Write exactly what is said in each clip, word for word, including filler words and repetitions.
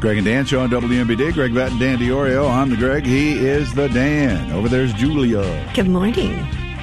Greg and Dan show on W M B D. Greg Vatt and Dan DiOrio. I'm the Greg. He is the Dan. Over there's Julia. Good morning.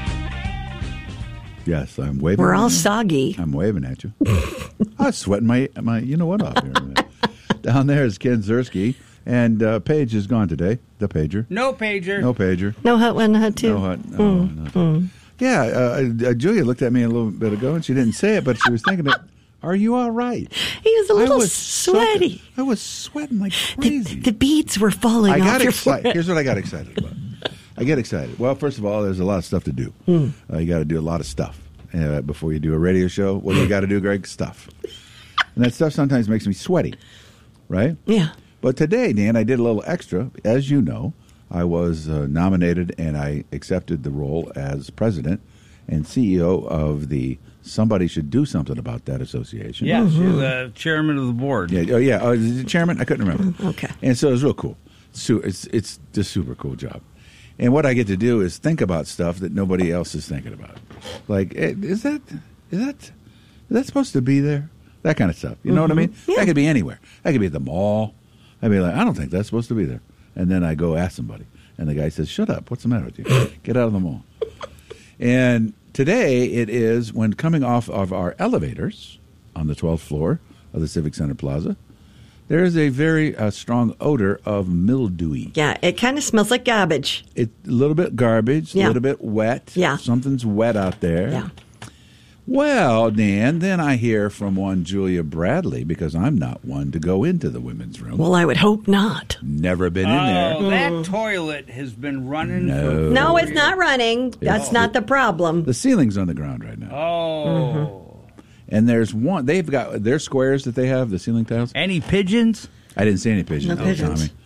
Yes, I'm waving. We're all soggy. I'm waving at you. I was sweating my, my, you know what, off here. Down there is Ken Ziersky. And uh, Paige is gone today. The pager. No pager. No pager. No hut one, hut two. No hut. No, mm, no. Mm. Yeah, uh, uh, Julia looked at me a little bit ago, and she didn't say it, but she was thinking, it, are you all right? He was a little I was sweaty. So, I was sweating like crazy. The, the beads were falling I off got your exci- forehead. Here's what I got excited about. I get excited. Well, first of all, there's a lot of stuff to do. Mm. Uh, you got to do a lot of stuff uh, before you do a radio show. What do you got to do, Greg? Stuff. And that stuff sometimes makes me sweaty, right? Yeah. But today, Dan, I did a little extra. As you know, I was uh, nominated and I accepted the role as president and C E O of the Somebody Should Do Something About That association. Yes, mm-hmm. You're the chairman of the board. Yeah, oh, yeah. Uh, is it chairman? I couldn't remember. Okay. And so it was real cool. So it's it's just a super cool job. And what I get to do is think about stuff that nobody else is thinking about. Like, is that is that is that supposed to be there? That kind of stuff. You know mm-hmm. what I mean? Yeah. That could be anywhere. That could be at the mall. I'd be like, I don't think that's supposed to be there. And then I go ask somebody. And the guy says, shut up. What's the matter with you? Get out of the mall. And today it is when coming off of our elevators on the twelfth floor of the Civic Center Plaza, there is a very uh, strong odor of mildewy. Yeah, it kind of smells like garbage. It's a little bit garbage, a yeah. little bit wet. Yeah. Something's wet out there. Yeah. Well, Dan, then I hear from one Julia Bradley, because I'm not one to go into the women's room. Well, I would hope not. Never been in there. Oh, that toilet has been running No. for No, four it's years. not running. That's Oh. not the problem. The ceiling's on the ground right now. Oh. Mm-hmm. And there's one, they've got their squares that they have, the ceiling tiles. Any pigeons? I didn't see any pigeons. No no, pigeons. Tommy.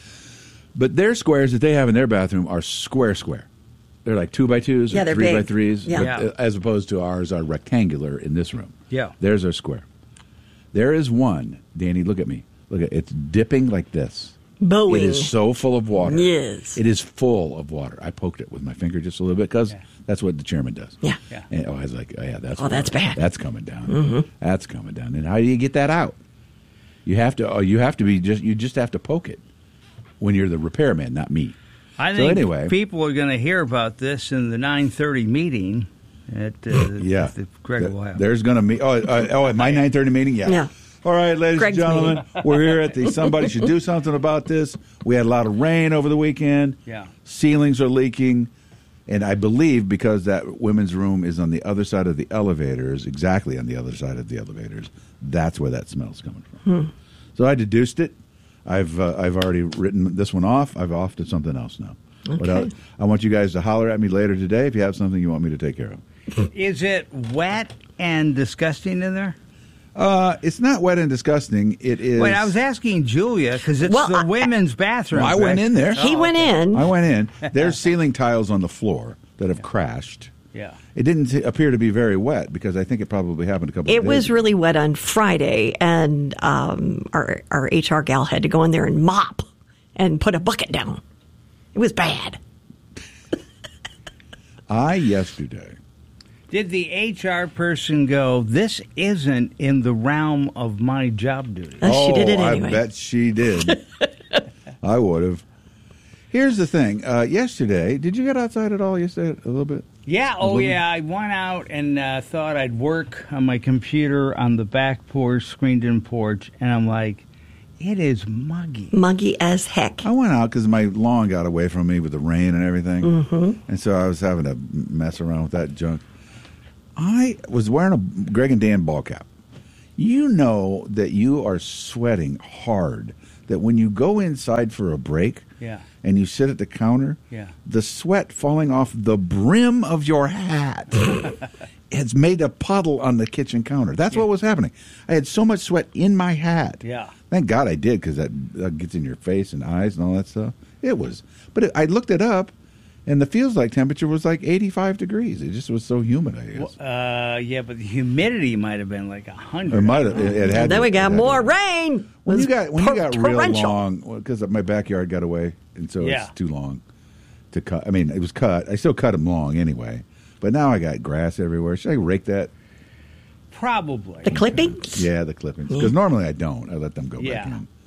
But their squares that they have in their bathroom are square square. They're like two by twos Yeah, or they're three by big. threes, Yeah. but, Yeah. uh, as opposed to ours are rectangular in this room. Yeah. Theirs are square. There is one, Danny, look at me. Look at it's dipping like this. Boeing. It is so full of water. Yes. It is full of water. I poked it with my finger just a little bit because Yeah. that's what the chairman does. Yeah. Yeah. And, oh, I was like, oh, yeah, that's Oh, that's water. bad. That's coming down. Mm-hmm. That's coming down. And how do you get that out? You have to. Oh, you have to be just. You just have to poke it when you're the repairman, not me. I So think anyway. people are going to hear about this in the nine thirty meeting at uh, Yeah, that Greg will have. There's going to be. Oh, uh, oh, at my nine thirty meeting. Yeah. Yeah. All right, ladies Greg's and gentlemen, we're here at the Somebody Should Do Something About This. We had a lot of rain over the weekend. Yeah. Ceilings are leaking. And I believe because that women's room is on the other side of the elevators, exactly on the other side of the elevators, that's where that smell's coming from. Hmm. So I deduced it. I've uh, I've already written this one off. I've off to something else now. But Okay. I, I want you guys to holler at me later today if you have something you want me to take care of. Is it wet and disgusting in there? Uh, it's not wet and disgusting. It is. Wait, I was asking Julia because it's Well, the I- women's bathroom. Well, I went Greg. in there. He Oh, went okay. in. I went in. There's ceiling tiles on the floor that have crashed. Yeah. It didn't t- appear to be very wet because I think it probably happened a couple of It days was ago. really wet on Friday, and um, our, our H R gal had to go in there and mop and put a bucket down. It was bad. I, yesterday, Did the H R person go, this isn't in the realm of my job duty? Uh, she did it Oh, anyway. I bet she did. I would have. Here's the thing. Uh, yesterday, did you get outside at all yesterday a little bit? Yeah, oh yeah, I went out and uh, thought I'd work on my computer on the back porch, screened-in porch, and I'm like, it is muggy. Muggy as heck. I went out because my lawn got away from me with the rain and everything. Mm-hmm. And so I was having to mess around with that junk. I was wearing a Greg and Dan ball cap. You know that you are sweating hard, that when you go inside for a break Yeah. and you sit at the counter, Yeah. the sweat falling off the brim of your hat has made a puddle on the kitchen counter. That's what was happening. I had so much sweat in my hat. Yeah. Thank God I did, because that uh, gets in your face and eyes and all that stuff. It was, but it, I looked it up, and the feels like temperature was like eighty-five degrees. It just was so humid, I guess. Uh, yeah, but the humidity might have been like a hundred. It might have. It, it had And then to- we it got had more to- rain. When It you was got when you got real torrential. long, because my backyard got away, and so Yeah. it's too long to cut. I mean, it was cut. I still cut them long anyway, but now I got grass everywhere. Should I rake that? Probably. The clippings? Yeah, the clippings. Because normally I don't. I let them go Yeah. back in.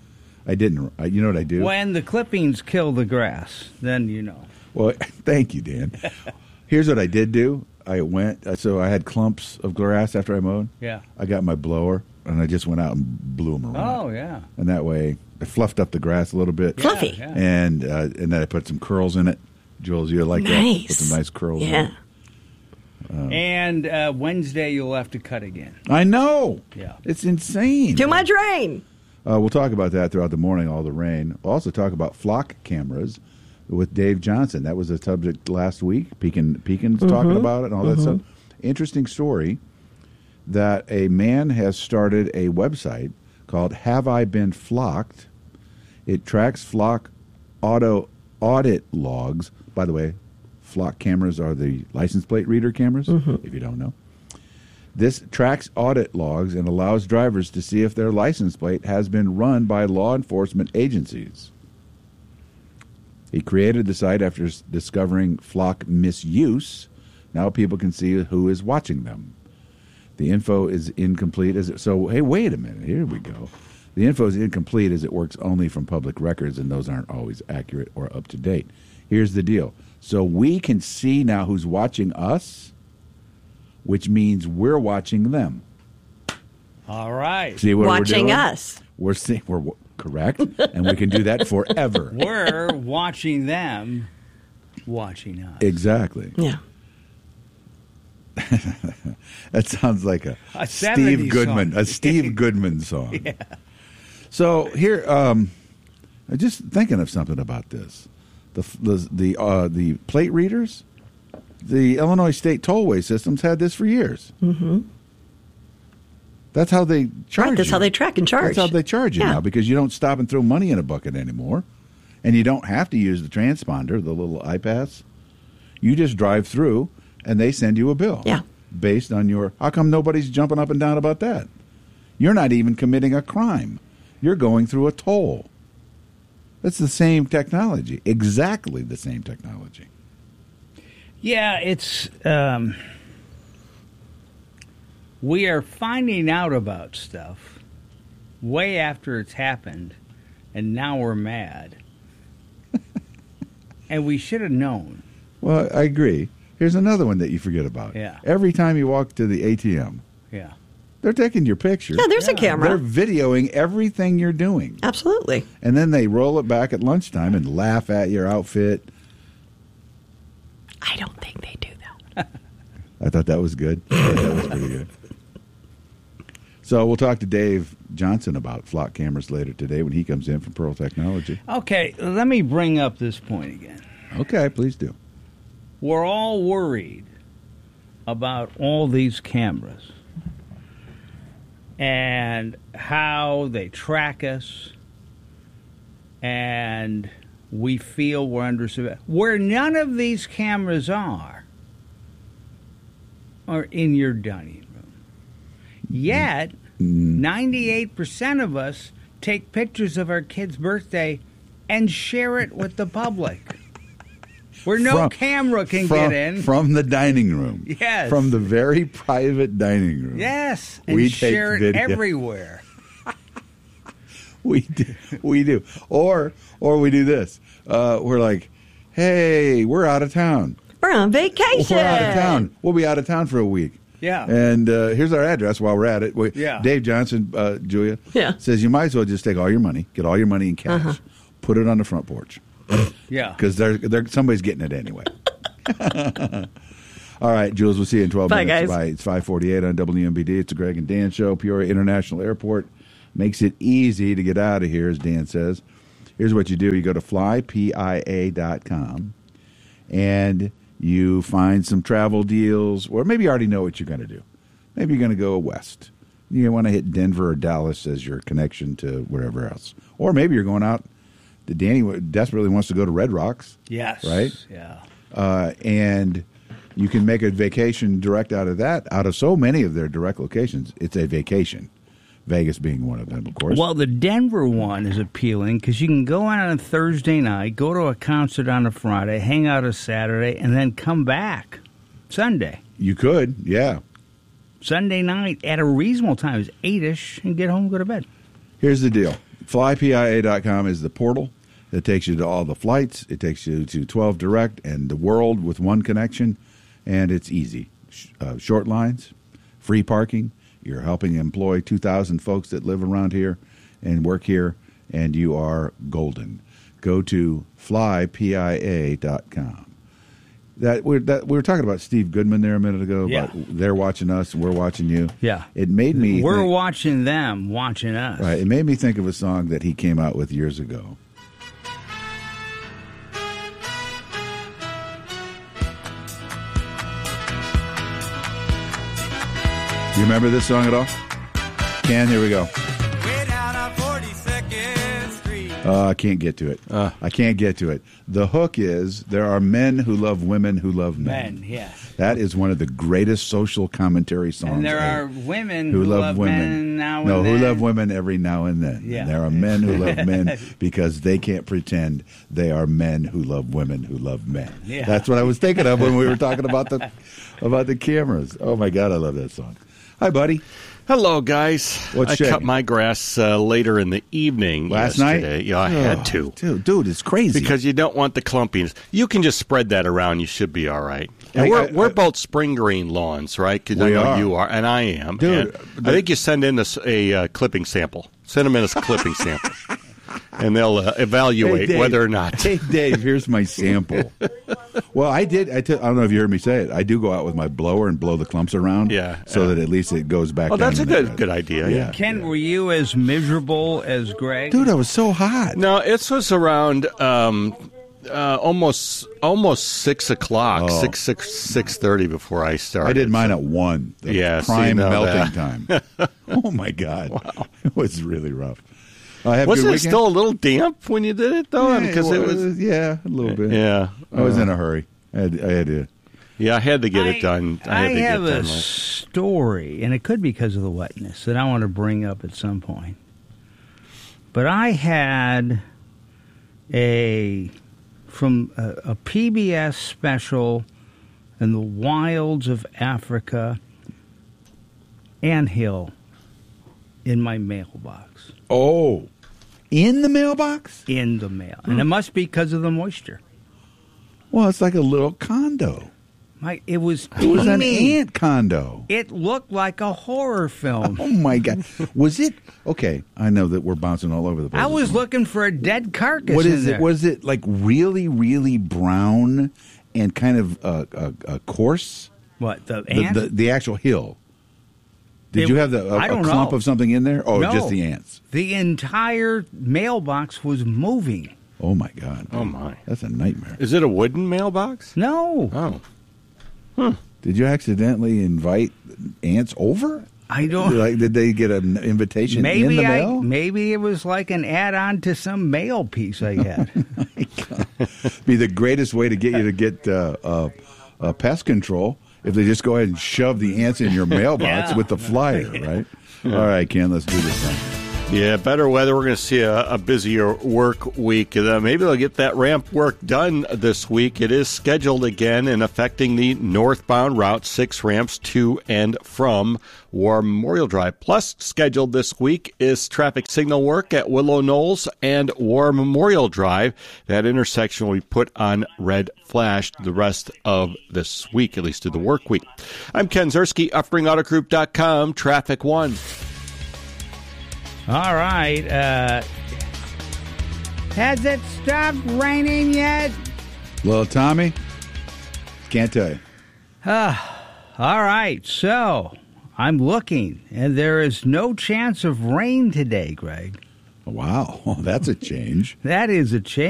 I didn't. I, you know what I do? When the clippings kill the grass, then you know. Well, thank you, Dan. Here's what I did do. I went, uh, so I had clumps of grass after I mowed. Yeah. I got my blower, and I just went out and blew them around. Oh, yeah. And that way, I fluffed up the grass a little bit. Fluffy. Yeah. And uh, and then I put some curls in it. Jules, you like that? Nice. Put some nice curls in Yeah. it. Oh. And uh, Wednesday you'll have to cut again. I know. Yeah. It's insane. Too much rain. Uh, we'll talk about that throughout the morning, all the rain. We'll also talk about flock cameras with Dave Johnson. That was a subject last week. Pekin, Pekin's Mm-hmm. talking about it and all that stuff. Interesting story that a man has started a website called Have I Been Flocked? It tracks flock auto audit logs. By the way, flock cameras are the license plate reader cameras, if you don't know. This tracks audit logs and allows drivers to see if their license plate has been run by law enforcement agencies. He created the site after s- discovering flock misuse. Now people can see who is watching them. The info is incomplete as it, so hey, wait a minute. Here we go. The info is incomplete as it works only from public records, and those aren't always accurate or up to date. Here's the deal. So we can see now who's watching us, which means we're watching them. All right. See what we're Watching doing? us. We're seeing we're w- correct, and we can do that forever. We're watching them watching us. Exactly. Yeah. That sounds like a, A Steve seventies Goodman, song. a Steve Goodman song. Yeah. So here, um, I'm just thinking of something about this. The the the uh, the plate readers, the Illinois state tollway systems had this for years. Mm-hmm. That's how they charge. Right, that's you. how they track and charge. That's how they charge you Yeah. now, because you don't stop and throw money in a bucket anymore, and you don't have to use the transponder, the little iPass. You just drive through, and they send you a bill. Yeah. Based on your. How come nobody's jumping up and down about that? You're not even committing a crime. You're going through a toll. It's the same technology, exactly the same technology. Yeah, it's. Um, we are finding out about stuff way after it's happened, and now we're mad. And we should have known. Well, I agree. Here's another one that you forget about. Yeah. Every time you walk to the A T M, Yeah. they're taking your picture. Yeah, there's a camera. They're videoing everything you're doing. Absolutely. And then they roll it back at lunchtime and laugh at your outfit. I don't think they do that. I thought that was good. I thought that was pretty good. So we'll talk to Dave Johnson about flock cameras later today when he comes in from Pearl Technology. Okay, let me bring up this point again. Okay, please do. We're all worried about all these cameras and how they track us, and we feel we're under surveillance. Where none of these cameras are, are in your dining room. Yet, ninety-eight percent of us take pictures of our kid's birthday and share it with the public. Where no From- camera can from, get in. From the dining room. Yes. From the very private dining room. Yes, and We take share it video. everywhere. We do. We do. Or or we do this. Uh, we're like, hey, we're out of town. We're on vacation. We're out of town. We'll be out of town for a week. Yeah. And uh, here's our address while we're at it. We, Yeah. Dave Johnson, uh, Julia, Yeah. says you might as well just take all your money, get all your money in cash, Uh-huh. put it on the front porch. Yeah. Because they're, they're, somebody's getting it anyway. All right, Jules, we'll see you in twelve Bye, minutes. guys. Bye. It's five forty-eight on W M B D. It's the Greg and Dan Show. Peoria International Airport makes it easy to get out of here, as Dan says. Here's what you do. You go to fly P I A dot com, and you find some travel deals, or maybe you already know what you're going to do. Maybe you're going to go west. You want to hit Denver or Dallas as your connection to wherever else. Or maybe you're going out. Danny desperately wants to go to Red Rocks. Yes. Right? Yeah. Uh, and you can make a vacation direct out of that. Out of so many of their direct locations, it's a vacation. Vegas being one of them, of course. Well, the Denver one is appealing because you can go out on a Thursday night, go to a concert on a Friday, hang out a Saturday, and then come back Sunday. You could, yeah. Sunday night at a reasonable time is eight-ish and get home and go to bed. Here's the deal. fly P I A dot com is the portal. It takes you to all the flights. It takes you to twelve Direct and the world with one connection, and it's easy. Sh- uh, short lines, free parking. You're helping employ two thousand folks that live around here and work here, and you are golden. Go to fly P I A dot com. That we're that we were talking about Steve Goodman there a minute ago. Yeah. About they're watching us, and we're watching you. Yeah. It made me. We're think, watching them, watching us. right. It made me think of a song that he came out with years ago. You remember this song at all? Ken, here we go. Way down on forty-second Street. Uh, I can't get to it. Uh. I can't get to it. The hook is there are men who love women who love men. Men, yes. That is one of the greatest social commentary songs. And there ever. are women who, who, love, love women. men now no, and who then. love women every now and then. Yeah. And there are men who love men because they can't pretend they are men who love women who love men. Yeah. That's what I was thinking of when we were talking about the about the cameras. Oh my God, I love that song. Hi, buddy. Hello, guys. What's I shaking? cut my grass uh, later in the evening Last yesterday. night? Yeah, I Oh, had to. Dude, dude, it's crazy. Because you don't want the clumpiness. You can just spread that around. You should be all right. And I- we're, I- we're I- both spring green lawns, right? Because I We know are. you are, and I am. Dude, And I think you send in a, s- a, uh, clipping sample. Send them in a clipping sample. And they'll uh, evaluate Hey, Dave. whether or not. Hey, Dave, here's my sample. Well, I did. I, t- I don't know if you heard me say it. I do go out with my blower and blow the clumps around. Yeah, So yeah. that at least it goes back. Oh, down that's a in the good bed. good idea. Yeah. Ken, were you as miserable as Greg? Dude, I was so hot. No, it was around um, uh, almost almost six o'clock, Oh. six six six thirty before I started. I did mine at one. The Yeah, see, prime now melting that- time. Oh my God, wow. It was really rough. I have Wasn't good it weekend? still a little damp when you did it though? Yeah, Because it was. yeah, a little bit. Yeah, I was Uh, in a hurry. I had, I had to. Yeah, I had to get I, it done. I had to have get it a done. like- story, and it could be because of the wetness, that I want to bring up at some point. But I had a from a, a P B S special in the wilds of Africa, anthill, in my mailbox. Oh, in the mailbox? In the mail, and it must be because of the moisture. Well, it's like a little condo. My, it was It was an teeny. ant condo. It looked like a horror film. Oh my God! Was it okay? I know that we're bouncing all over the place. I was looking for a dead carcass. What in is there. it? Was it like really, really brown and kind of uh, uh, uh, coarse? what the The, ant? the the actual hill. Did It- you have the, a, I a don't clump know. of something in there? Oh, No. just the ants. The entire mailbox was moving. Oh my God! Oh, my. That's a nightmare. Is it a wooden mailbox? No, Oh, Did you accidentally invite ants over? I don't. Like, did they get an invitation in Maybe the I. mail? Maybe it was like an add-on to some mail piece I had. Be the greatest way to get you to get uh, uh, uh, pest control if they just go ahead and shove the ants in your mailbox Yeah. with the flyer, right? All right, Ken, let's do this thing. yeah. Better weather. We're going to see a, a busier work week. Uh, maybe they'll get that ramp work done this week. It is scheduled again and affecting the northbound Route six ramps to and from War Memorial Drive. Plus, scheduled this week is traffic signal work at Willow Knolls and War Memorial Drive. That intersection will be put on red flash the rest of this week, at least through the work week. I'm Ken Zerski, Uppering Auto Group dot com, Traffic One. All right. Uh, has it stopped raining yet? Little Tommy, can't tell you. All right. So I'm looking, and there is no chance of rain today, Greg. Wow, that's a change. That is a change.